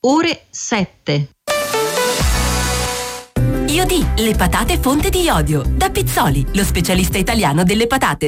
ore 7. Iodi, le patate fonte di iodio. Da Pizzoli, lo specialista italiano delle patate.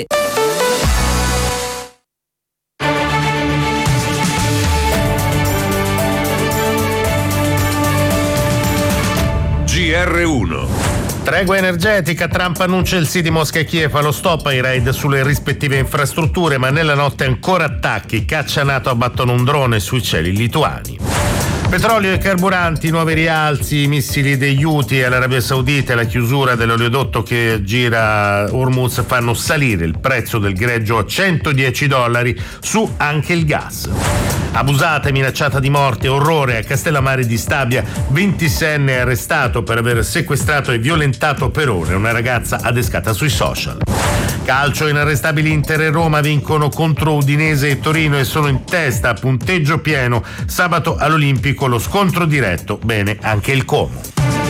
GR1. Tregua energetica, Trump annuncia il sì di Mosca e Kiev allo stop ai raid sulle rispettive infrastrutture, ma nella notte ancora attacchi, caccia NATO abbattono un drone sui cieli lituani. Petrolio e carburanti, nuovi rialzi, i missili degli Houthi all'Arabia Saudita e la chiusura dell'oleodotto che gira Hormuz fanno salire il prezzo del greggio a $110, su anche il gas. Abusata e minacciata di morte, orrore a Castellammare di Stabia, 26enne arrestato per aver sequestrato e violentato per ore una ragazza adescata sui social. Calcio, inarrestabili Inter e Roma vincono contro Udinese e Torino e sono in testa a punteggio pieno. Sabato all'Olimpico lo scontro diretto, bene anche il Como.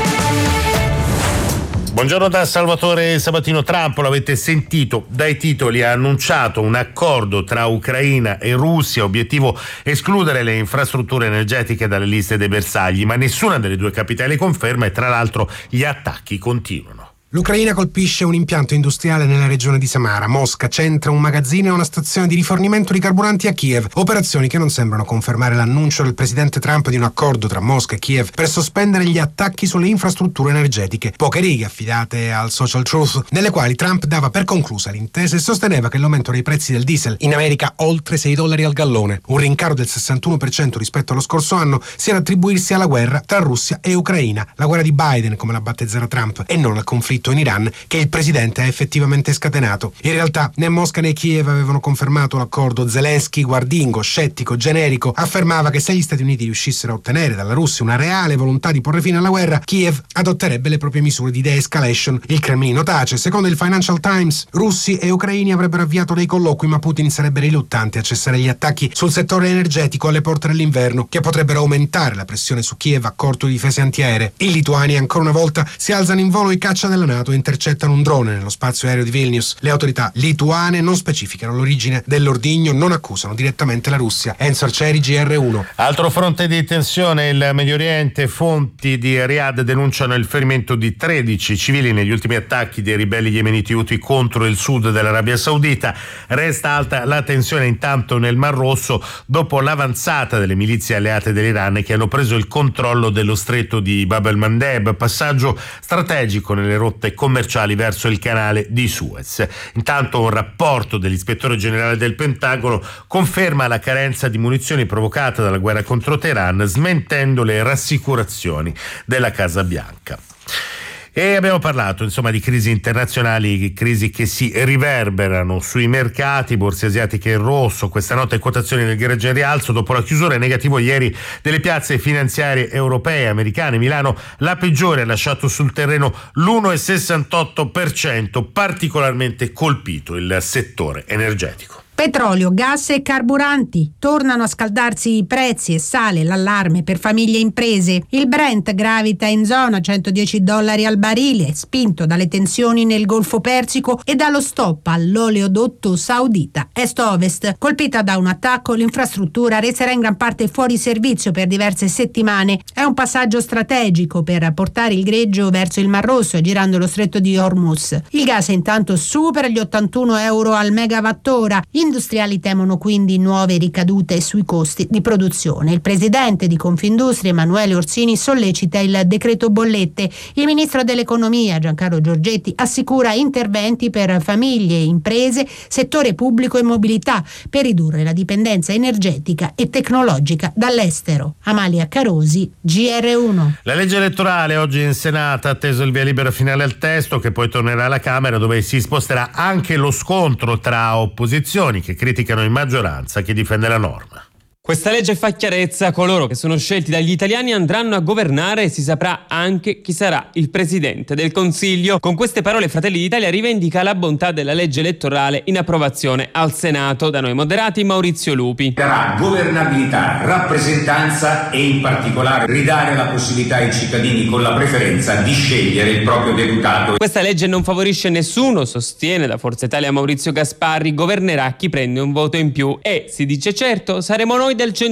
Buongiorno da Salvatore Sabatino. Trump, l'avete sentito dai titoli, ha annunciato un accordo tra Ucraina e Russia, obiettivo escludere le infrastrutture energetiche dalle liste dei bersagli, ma nessuna delle due capitali conferma e tra l'altro gli attacchi continuano. L'Ucraina colpisce un impianto industriale nella regione di Samara. Mosca centra un magazzino e una stazione di rifornimento di carburanti a Kiev. Operazioni che non sembrano confermare l'annuncio del presidente Trump di un accordo tra Mosca e Kiev per sospendere gli attacchi sulle infrastrutture energetiche. Poche righe affidate al Social Truth, nelle quali Trump dava per conclusa l'intesa e sosteneva che l'aumento dei prezzi del diesel in America oltre $6 al gallone, un rincaro del 61% rispetto allo scorso anno, sia da attribuirsi alla guerra tra Russia e Ucraina, la guerra di Biden come la battezzerà Trump, e non al conflitto in Iran che il presidente ha effettivamente scatenato. In realtà né Mosca né Kiev avevano confermato l'accordo. Zelensky, guardingo, scettico, generico, affermava che se gli Stati Uniti riuscissero a ottenere dalla Russia una reale volontà di porre fine alla guerra, Kiev adotterebbe le proprie misure di de-escalation. Il Cremlino tace. Secondo il Financial Times, russi e ucraini avrebbero avviato dei colloqui, ma Putin sarebbe riluttante a cessare gli attacchi sul settore energetico alle porte dell'inverno, che potrebbero aumentare la pressione su Kiev a corto di difese antiaeree. In Lituania ancora una volta si alzano in volo i caccia della NATO e intercettano un drone nello spazio aereo di Vilnius. Le autorità lituane non specificano l'origine dell'ordigno, non accusano direttamente la Russia. Enzo Arcieri, GR1. Altro fronte di tensione, il Medio Oriente. Fonti di Riyadh denunciano il ferimento di 13 civili negli ultimi attacchi dei ribelli yemeniti Houthi contro il sud dell'Arabia Saudita. Resta alta la tensione intanto nel Mar Rosso dopo l'avanzata delle milizie alleate dell'Iran che hanno preso il controllo dello stretto di Bab el-Mandeb, passaggio strategico nelle rotte commerciali verso il canale di Suez. Intanto un rapporto dell'ispettore generale del Pentagono conferma la carenza di munizioni provocata dalla guerra contro Teheran, smentendo le rassicurazioni della Casa Bianca. E abbiamo parlato di crisi internazionali, crisi che si riverberano sui mercati, borse asiatiche in rosso, questa notte quotazioni del greggio in rialzo dopo la chiusura in negativo ieri delle piazze finanziarie europee, americane. Milano la peggiore, ha lasciato sul terreno l'1,68%, particolarmente colpito il settore energetico. Petrolio, gas e carburanti. Tornano a scaldarsi i prezzi e sale l'allarme per famiglie e imprese. Il Brent gravita in zona $110 al barile, spinto dalle tensioni nel Golfo Persico e dallo stop all'oleodotto saudita est-ovest. Colpita da un attacco, l'infrastruttura resterà in gran parte fuori servizio per diverse settimane. È un passaggio strategico per portare il greggio verso il Mar Rosso, girando lo stretto di Hormuz. Il gas intanto supera gli €81 al megawattora. Gli industriali temono quindi nuove ricadute sui costi di produzione. Il presidente di Confindustria, Emanuele Orsini, sollecita il decreto bollette. Il ministro dell'economia, Giancarlo Giorgetti, assicura interventi per famiglie e imprese, settore pubblico e mobilità per ridurre la dipendenza energetica e tecnologica dall'estero. Amalia Carosi, GR1. La legge elettorale oggi in Senato, atteso il via libera finale al testo che poi tornerà alla Camera, dove si sposterà anche lo scontro tra opposizioni che criticano in maggioranza chi difende la norma. Questa legge fa chiarezza, coloro che sono scelti dagli italiani andranno a governare e si saprà anche chi sarà il Presidente del Consiglio. Con queste parole Fratelli d'Italia rivendica la bontà della legge elettorale in approvazione al Senato. Da noi moderati Maurizio Lupi. Darà governabilità, rappresentanza e in particolare ridare la possibilità ai cittadini con la preferenza di scegliere il proprio deputato. Questa legge non favorisce nessuno, sostiene da Forza Italia Maurizio Gasparri, governerà chi prende un voto in più e, si dice certo, saremo noi del